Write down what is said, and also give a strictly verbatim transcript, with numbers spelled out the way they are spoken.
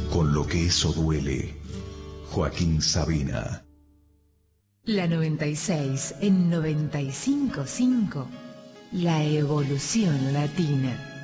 con lo que eso duele. Joaquín Sabina. La noventa y seis en noventa y cinco punto cinco. La evolución latina.